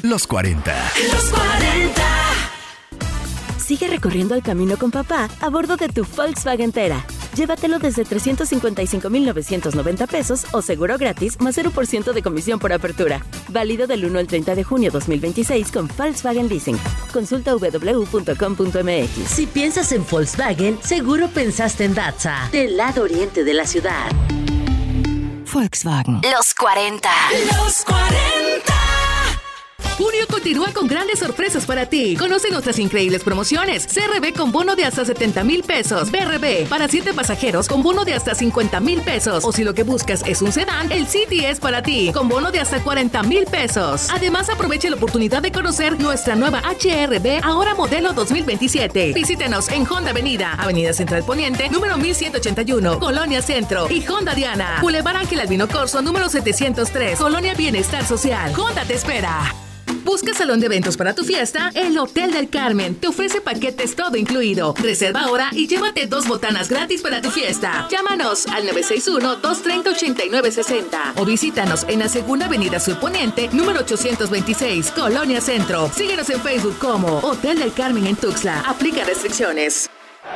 Los 40. Los 40. Sigue recorriendo el camino con papá a bordo de tu Volkswagen Tera. Llévatelo desde 355,990 pesos o seguro gratis más 0% de comisión por apertura. Válido del 1 al 30 de junio 2026 con Volkswagen Leasing. Consulta www.com.mx. Si piensas en Volkswagen, seguro pensaste en Datza, del lado oriente de la ciudad. Volkswagen. Los 40. Los 40. Junio continúa con grandes sorpresas para ti. Conoce nuestras increíbles promociones. CRB con bono de hasta 70,000 pesos. BRB para 7 pasajeros con bono de hasta 50,000 pesos. O si lo que buscas es un sedán, el City es para ti, con bono de hasta 40,000 pesos. Además, aproveche la oportunidad de conocer nuestra nueva HR-V, ahora modelo 2027. Visítenos en Honda Avenida Central Poniente, número 1181, Colonia Centro. Y Honda Diana, Boulevard Ángel Albino Corzo, número 703, Colonia Bienestar Social. Honda te espera. Busca salón de eventos para tu fiesta. El Hotel del Carmen te ofrece paquetes todo incluido. Reserva ahora y llévate 2 botanas gratis para tu fiesta. Llámanos al 961-230-8960 o visítanos en la Segunda Avenida Sur Poniente, número 826, Colonia Centro. Síguenos en Facebook como Hotel del Carmen en Tuxtla. Aplica restricciones.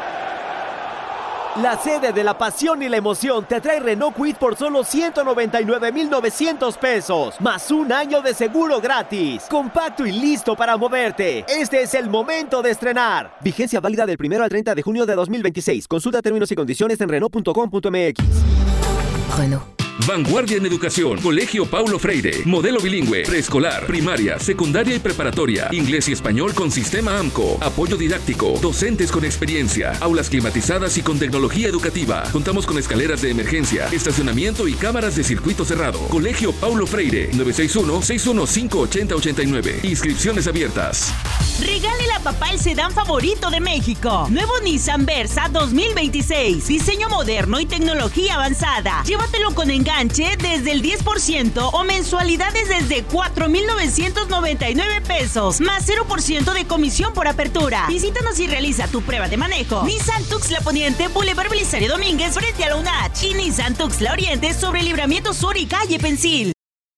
La sede de la pasión y la emoción te trae Renault Kwid por solo 199,900 pesos, más un año de seguro gratis. Compacto y listo para moverte. Este es el momento de estrenar. Vigencia válida del 1 al 30 de junio de 2026. Consulta términos y condiciones en Renault.com.mx. Renault. Vanguardia en Educación, Colegio Paulo Freire, modelo bilingüe, preescolar, primaria, secundaria y preparatoria, inglés y español con sistema AMCO, apoyo didáctico, docentes con experiencia, aulas climatizadas y con tecnología educativa. Contamos con escaleras de emergencia, estacionamiento y cámaras de circuito cerrado. Colegio Paulo Freire, 961-615-8089. Inscripciones abiertas. Regálele a papá el sedán favorito de México. Nuevo Nissan Versa 2026. Diseño moderno y tecnología avanzada. Llévatelo con enganche desde el 10% o mensualidades desde 4,999 pesos, más 0% de comisión por apertura. Visítanos y realiza tu prueba de manejo. Nissan Tuxtla Poniente, Boulevard Belisario Domínguez, frente a la UNACH. Y Nissan Tuxtla Oriente sobre Libramiento Sur y Calle Pensil.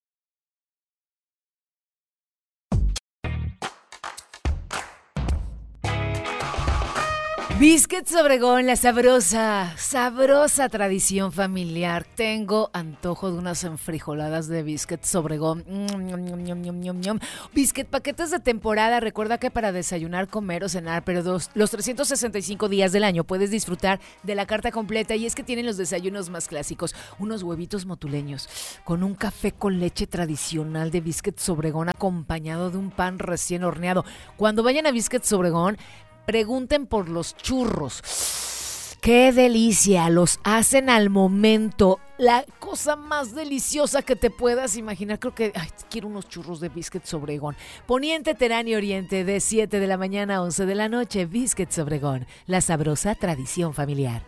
Biscuits Obregón, la sabrosa tradición familiar. Tengo antojo de unas enfrijoladas de Biscuits Obregón. Biscuit, paquetes de temporada. Recuerda que para desayunar, comer o cenar, pero los 365 días del año puedes disfrutar de la carta completa. Y es que tienen los desayunos más clásicos. Unos huevitos motuleños con un café con leche tradicional de Biscuits Obregón acompañado de un pan recién horneado. Cuando vayan a Biscuits Obregón, pregunten por los churros. ¡Qué delicia! Los hacen al momento. La cosa más deliciosa que te puedas imaginar. Creo que quiero unos churros de Biscuits Obregón. Poniente, Terán y Oriente, de 7 de la mañana a 11 de la noche. Biscuits Obregón, la sabrosa tradición familiar.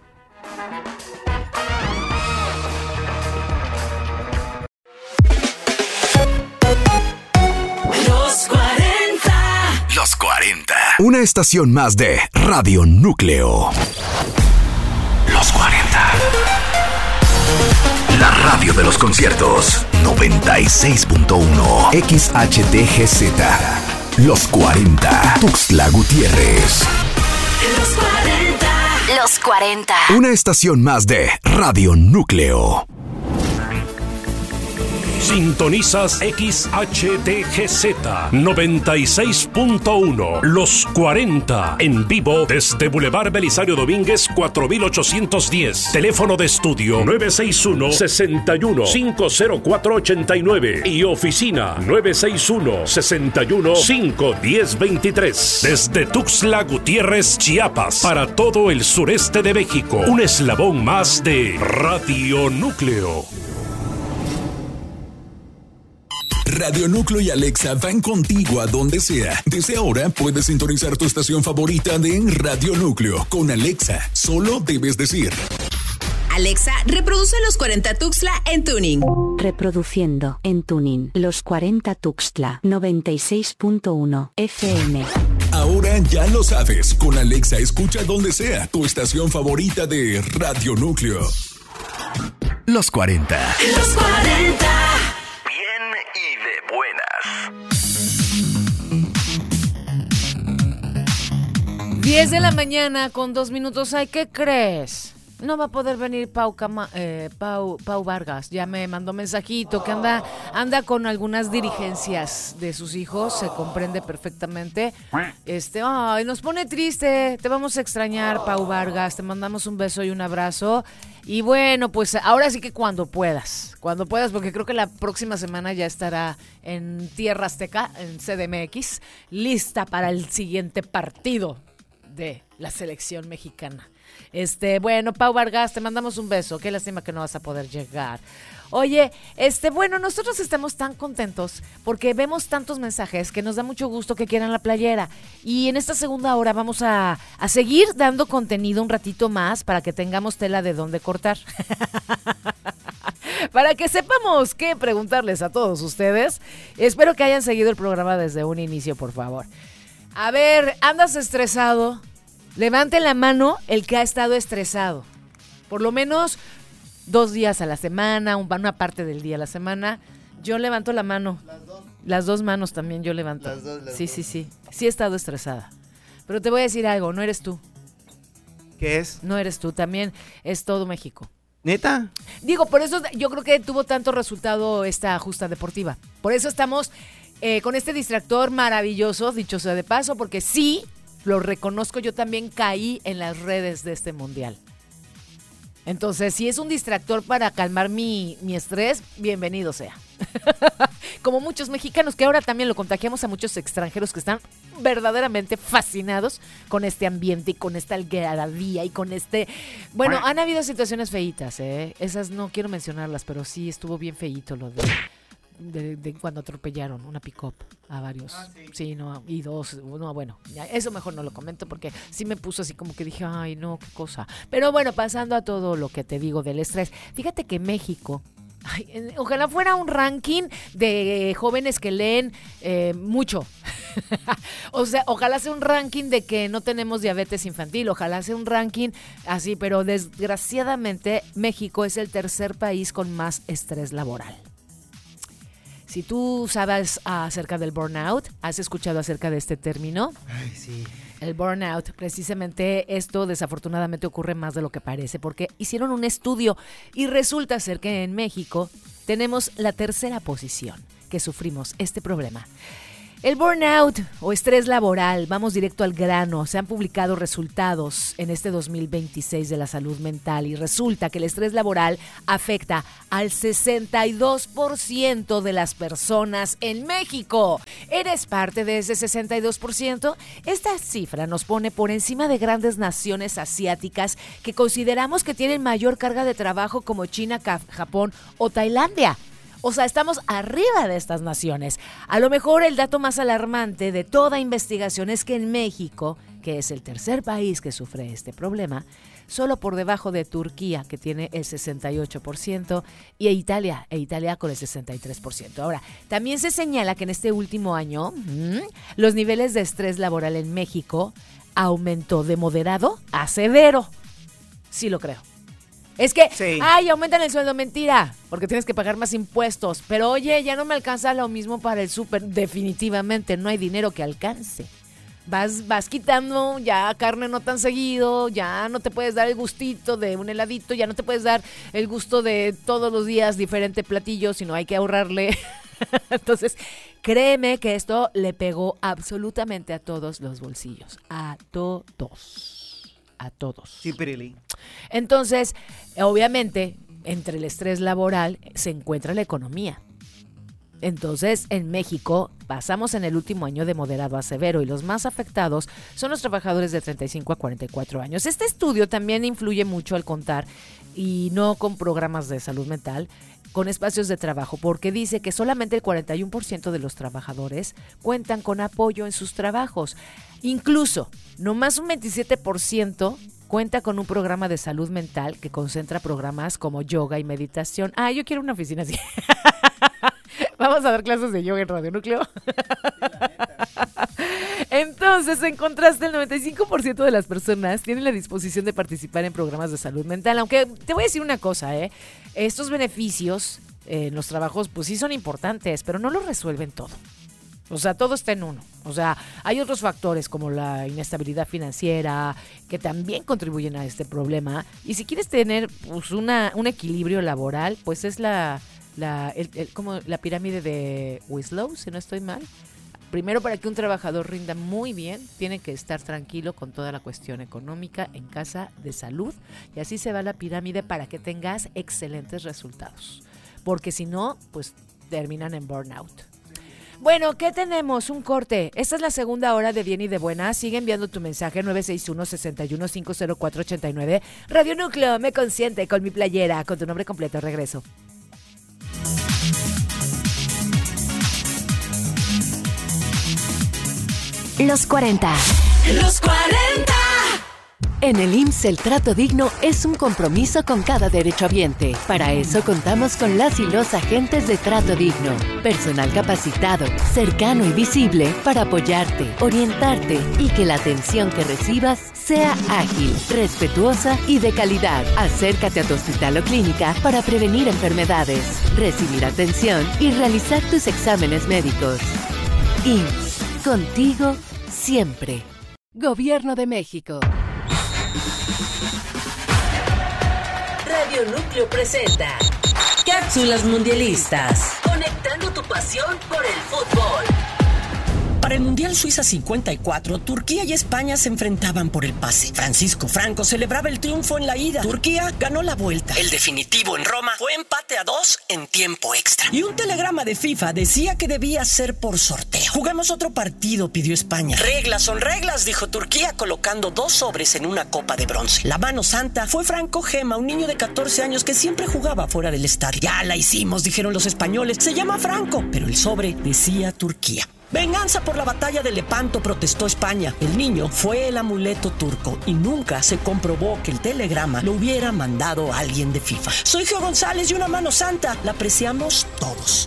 Los 40. Los 40. Una estación más de Radio Núcleo. Los 40. La radio de los conciertos. 96.1 XHTGZ. Los 40. Tuxtla Gutiérrez. Los 40. Los 40. Una estación más de Radio Núcleo. Sintonizas XHTGZ 96.1 Los 40 en vivo desde Boulevard Belisario Domínguez 4810. Teléfono de estudio 961-61-50489 y oficina 961-61-51023. Desde Tuxtla Gutiérrez, Chiapas, para todo el sureste de México. Un eslabón más de Radio Núcleo. Radio Núcleo y Alexa van contigo a donde sea. Desde ahora puedes sintonizar tu estación favorita de Radio Núcleo. Con Alexa, solo debes decir: Alexa, reproduce Los 40 Tuxtla en tuning. Reproduciendo en tuning Los 40 Tuxtla 96.1 FM. Ahora ya lo sabes. Con Alexa escucha donde sea tu estación favorita de Radio Núcleo. Los 40. Los 40. Bien y de buenas. 10 de la mañana con 2 minutos. Ay, ¿qué crees? No va a poder venir Pau Vargas. Ya me mandó mensajito que anda con algunas dirigencias de sus hijos. Se comprende perfectamente. Ay, nos pone triste. Te vamos a extrañar, Pau Vargas. Te mandamos un beso y un abrazo. Y bueno, pues ahora sí que cuando puedas, porque creo que la próxima semana ya estará en Tierra Azteca, en CDMX, lista para el siguiente partido de la selección mexicana. Bueno, Pau Vargas, te mandamos un beso. Qué lástima que no vas a poder llegar. Oye, bueno, nosotros estamos tan contentos porque vemos tantos mensajes que nos da mucho gusto que quieran la playera. Y en esta segunda hora vamos a seguir dando contenido un ratito más para que tengamos tela de dónde cortar. Para que sepamos qué preguntarles a todos ustedes. Espero que hayan seguido el programa desde un inicio, por favor. A ver, ¿andas estresado? Levante la mano el que ha estado estresado. Por lo menos 2 días a la semana, una parte del día a la semana. Yo levanto la mano. Las dos manos también yo levanto. Las dos. Sí. Sí he estado estresada. Pero te voy a decir algo, no eres tú. ¿Qué es? No eres tú, también es todo México. ¿Neta? Digo, por eso yo creo que tuvo tanto resultado esta justa deportiva. Por eso estamos con este distractor maravilloso, dicho sea de paso, porque sí, lo reconozco, yo también caí en las redes de este mundial. Entonces, si es un distractor para calmar mi estrés, bienvenido sea. Como muchos mexicanos, que ahora también lo contagiamos a muchos extranjeros que están verdaderamente fascinados con este ambiente y con esta algarabía y con Bueno, han habido situaciones feitas, esas no quiero mencionarlas, pero sí estuvo bien feíto lo de cuando atropellaron una pick-up a varios. Sí, no, y 2, no, bueno, eso mejor no lo comento porque sí me puso así como que dije, ay, no, qué cosa. Pero bueno, pasando a todo lo que te digo del estrés, fíjate que México, ojalá fuera un ranking de jóvenes que leen mucho. O sea, ojalá sea un ranking de que no tenemos diabetes infantil, ojalá sea un ranking así, pero desgraciadamente México es el tercer país con más estrés laboral. Si tú sabes acerca del burnout, ¿has escuchado acerca de este término? Ay, sí. El burnout, precisamente esto desafortunadamente ocurre más de lo que parece, porque hicieron un estudio y resulta ser que en México tenemos la tercera posición que sufrimos este problema. El burnout o estrés laboral, vamos directo al grano, se han publicado resultados en este 2026 de la salud mental y resulta que el estrés laboral afecta al 62% de las personas en México. ¿Eres parte de ese 62%? Esta cifra nos pone por encima de grandes naciones asiáticas que consideramos que tienen mayor carga de trabajo como China, Japón o Tailandia. O sea, estamos arriba de estas naciones. A lo mejor el dato más alarmante de toda investigación es que en México, que es el tercer país que sufre este problema, solo por debajo de Turquía, que tiene el 68%, y Italia con el 63%. Ahora, también se señala que en este último año, los niveles de estrés laboral en México aumentó de moderado a severo. Sí lo creo. Es que, sí. Ay, aumentan el sueldo, mentira, porque tienes que pagar más impuestos. Pero oye, ya no me alcanza lo mismo para el súper. Definitivamente no hay dinero que alcance. Vas quitando ya carne no tan seguido, ya no te puedes dar el gustito de un heladito, ya no te puedes dar el gusto de todos los días diferente platillo, sino hay que ahorrarle. Entonces, créeme que esto le pegó absolutamente a todos los bolsillos. A todos. Sí, Pirili. Entonces, obviamente, entre el estrés laboral se encuentra la economía. Entonces, en México pasamos en el último año de moderado a severo y los más afectados son los trabajadores de 35 a 44 años. Este estudio también influye mucho al contar, y no con programas de salud mental, con espacios de trabajo, porque dice que solamente el 41% de los trabajadores cuentan con apoyo en sus trabajos. Incluso, nomás un 27% cuenta con un programa de salud mental que concentra programas como yoga y meditación. Ah, yo quiero una oficina así. Vamos a dar clases de yoga en Radio Núcleo. Entonces, en contraste, el 95% de las personas tienen la disposición de participar en programas de salud mental. Aunque te voy a decir una cosa, estos beneficios en los trabajos, pues sí son importantes, pero no lo resuelven todo. O sea, todo está en uno. O sea, hay otros factores como la inestabilidad financiera que también contribuyen a este problema. Y si quieres tener pues, un equilibrio laboral, pues es como la pirámide de Winslow, si no estoy mal. Primero, para que un trabajador rinda muy bien, tiene que estar tranquilo con toda la cuestión económica, en casa, de salud. Y así se va la pirámide para que tengas excelentes resultados. Porque si no, pues terminan en burnout. Bueno, ¿qué tenemos? Un corte. Esta es la segunda hora de Bien y de Buena. Sigue enviando tu mensaje 961-61-504-89. Radio Núcleo, me consiente con mi playera. Con tu nombre completo, regreso. Los 40. Los 40. En el IMSS el trato digno es un compromiso con cada derechohabiente. Para eso contamos con las y los agentes de trato digno. Personal capacitado, cercano y visible para apoyarte, orientarte y que la atención que recibas sea ágil, respetuosa y de calidad. Acércate a tu hospital o clínica para prevenir enfermedades, recibir atención y realizar tus exámenes médicos. IMSS, contigo siempre. Gobierno de México. Radio Núcleo presenta Cápsulas Mundialistas. Conectando tu pasión por el fútbol. Para el Mundial Suiza 54, Turquía y España se enfrentaban por el pase. Francisco Franco celebraba el triunfo en la ida. Turquía ganó la vuelta. El definitivo en Roma fue empate a 2 en tiempo extra. Y un telegrama de FIFA decía que debía ser por sorteo. Jugamos otro partido, pidió España. Reglas son reglas, dijo Turquía, colocando 2 sobres en una copa de bronce. La mano santa fue Franco Gema, un niño de 14 años que siempre jugaba fuera del estadio. Ya la hicimos, dijeron los españoles. Se llama Franco, pero el sobre decía Turquía. Venganza por la batalla de Lepanto, protestó España. El niño fue el amuleto turco y nunca se comprobó que el telegrama lo hubiera mandado alguien de FIFA. Soy Geo González y una mano santa la apreciamos todos.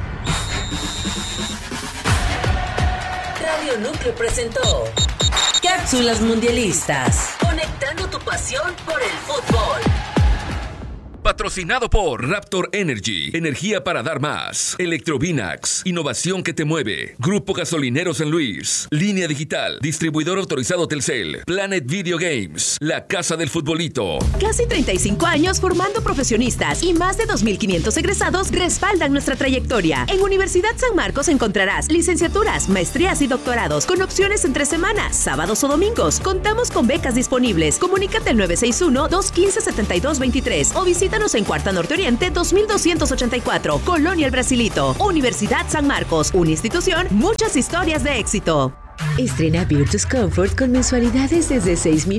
Radio Núcleo presentó Cápsulas Mundialistas. Conectando tu pasión por el fútbol. Patrocinado por Raptor Energy, energía para dar más. Electrovinax, innovación que te mueve. Grupo Gasolinero San Luis, Línea Digital, distribuidor autorizado Telcel, Planet Video Games, la casa del futbolito. Casi 35 años formando profesionistas y más de 2,500 egresados respaldan nuestra trayectoria. En Universidad San Marcos encontrarás licenciaturas, maestrías y doctorados con opciones entre semanas, sábados o domingos. Contamos con becas disponibles. Comunícate al 961-215-7223 o visítanos en Cuarta Norte Oriente 2284, Colonia El Brasilito. Universidad San Marcos, una institución, muchas historias de éxito. Estrena Virtus Comfort con mensualidades desde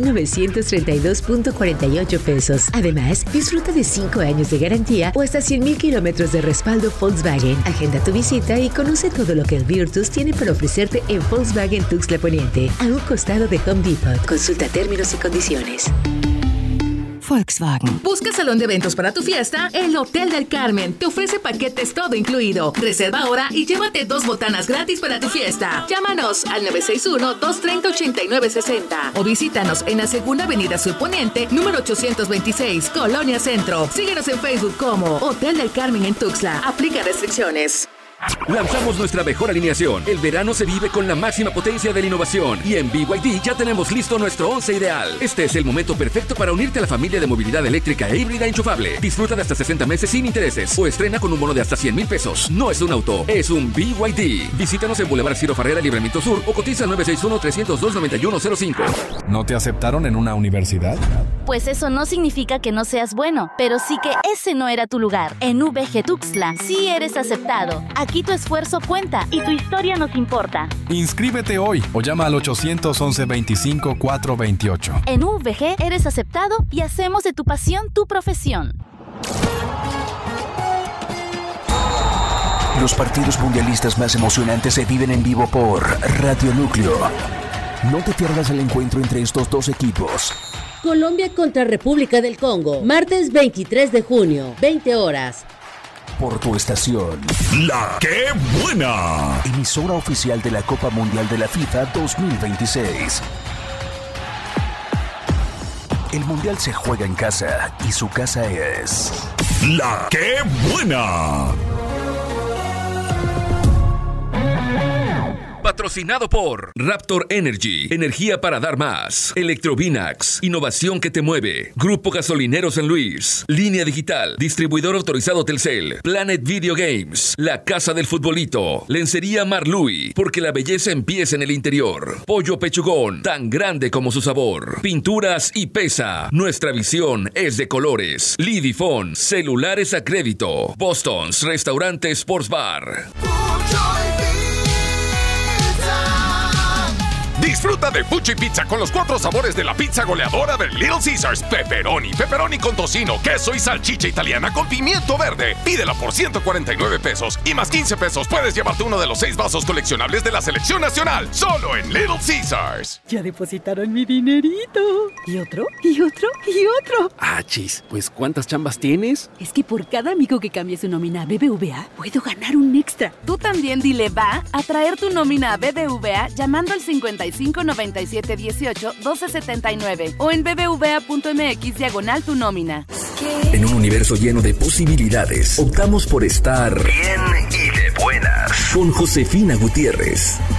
6,932.48 pesos. Además, disfruta de 5 años de garantía o hasta 100,000 kilómetros de respaldo Volkswagen. Agenda tu visita y conoce todo lo que el Virtus tiene para ofrecerte en Volkswagen Tuxtla Poniente, a un costado de Home Depot. Consulta términos y condiciones. Volkswagen. Busca salón de eventos para tu fiesta. El Hotel del Carmen te ofrece paquetes todo incluido. Reserva ahora y llévate 2 botanas gratis para tu fiesta. Llámanos al 961-230-8960 o visítanos en la Segunda Avenida Sur Poniente, número 826, Colonia Centro. Síguenos en Facebook como Hotel del Carmen en Tuxtla. Aplica restricciones. Lanzamos nuestra mejor alineación. El verano se vive con la máxima potencia de la innovación y en BYD ya tenemos listo nuestro 11 ideal. Este es el momento perfecto para unirte a la familia de movilidad eléctrica e híbrida enchufable. Disfruta de hasta 60 meses sin intereses o estrena con un bono de hasta 100,000 pesos. No es un auto, es un BYD. Visítanos en Boulevard Ciro Farrera, Libramiento Sur o cotiza al 961-302-9105. ¿No te aceptaron en una universidad? Pues eso no significa que no seas bueno, pero sí que ese no era tu lugar. En VG Tuxtla sí eres aceptado. Aquí tu esfuerzo cuenta y tu historia nos importa. Inscríbete hoy o llama al 811-25-428. En VG eres aceptado y hacemos de tu pasión tu profesión. Los partidos mundialistas más emocionantes se viven en vivo por Radio Núcleo. No te pierdas el encuentro entre estos dos equipos. Colombia contra República del Congo, martes 23 de junio, 20 horas. Por tu estación. ¡La Qué Buena! Emisora oficial de la Copa Mundial de la FIFA 2026. El Mundial se juega en casa y su casa es... ¡La Qué Buena! Patrocinado por Raptor Energy, energía para dar más. Electrovinax, innovación que te mueve. Grupo Gasolinero San Luis. Línea Digital, distribuidor autorizado Telcel. Planet Video Games, la casa del futbolito. Lencería Marlui, porque la belleza empieza en el interior. Pollo Pechugón, tan grande como su sabor. Pinturas y Pesa, nuestra visión es de colores. Lidifón, celulares a crédito. Boston's Restaurante Sports Bar. Disfruta de Pucci Pizza con los 4 sabores de la pizza goleadora de Little Caesars. Pepperoni con tocino, queso y salchicha italiana con pimiento verde. Pídela por 149 pesos y más 15 pesos puedes llevarte uno de los 6 vasos coleccionables de la selección nacional. Solo en Little Caesars. Ya depositaron mi dinerito. ¿Y otro? ¿Y otro? ¿Y otro? Ah, chis, pues ¿cuántas chambas tienes? Es que por cada amigo que cambie su nómina a BBVA, puedo ganar un extra. Tú también dile va a traer tu nómina a BBVA llamando al 55 97 18 12 79 o en bbva.mx/tu nómina. En un universo lleno de posibilidades, optamos por estar bien y de buenas con Josefina Gutiérrez.